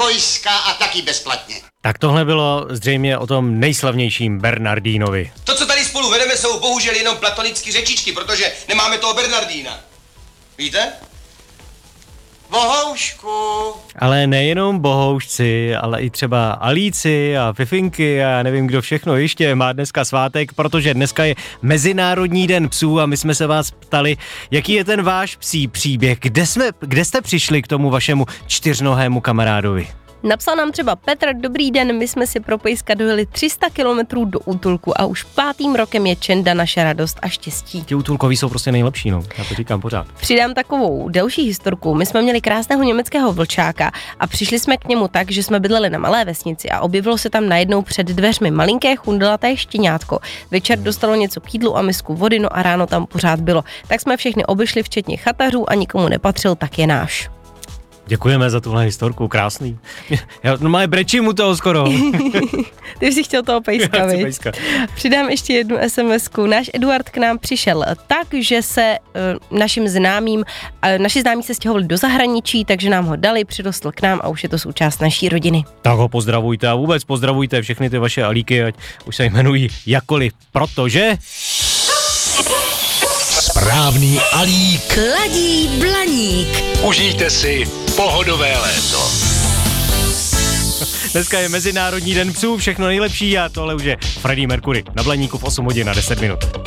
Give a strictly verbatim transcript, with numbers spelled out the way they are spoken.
pojska a taky bezplatně. Tak tohle bylo zřejmě o tom nejslavnějším Bernardínovi. To, co tady spolu vedeme, jsou bohužel jenom platonické řečičky, protože nemáme toho Bernardína. Víte? Bohoušku. Ale nejenom bohoušci, ale i třeba Alíci a Fifinky a já nevím, kdo všechno ještě má dneska svátek, protože dneska je Mezinárodní den psů a my jsme se vás ptali, jaký je ten váš psí příběh, kde, jsme, kde jste přišli k tomu vašemu čtyřnohému kamarádovi? Napsal nám třeba Petr, dobrý den, my jsme si pro pejska dojeli tři sta kilometrů do útulku a už pátým rokem je Čenda naše radost a štěstí. Ti útulkoví jsou prostě nejlepší, no, já to říkám pořád. Přidám takovou delší historku. My jsme měli krásného německého vlčáka a přišli jsme k němu tak, že jsme bydleli na malé vesnici a objevilo se tam najednou před dveřmi malinké chundelaté štěňátko. Večer dostalo něco k jídlu a misku vody, no a ráno tam pořád bylo. Tak jsme všechny obešli, včetně chatařů, a nikomu nepatřil, tak je náš. Děkujeme za tuhle historku, krásný. Já normálně brečím mu toho skoro. Ty jsi chtěl toho pejska, viď? pejska. Přidám ještě jednu SMSku. Náš Eduard k nám přišel tak, že se uh, našim známým, uh, naši známí se stěhovali do zahraničí, takže nám ho dali, přirostl k nám a už je to součást naší rodiny. Tak ho pozdravujte a vůbec pozdravujte všechny ty vaše alíky, ať už se jmenují jakkoliv, protože... Správný alík. Ladí Blaník. Užijte si pohodové léto. Dneska je Mezinárodní den psů, všechno nejlepší a tohle už je Freddie Mercury na Blaníku v osm hodin a deset minut.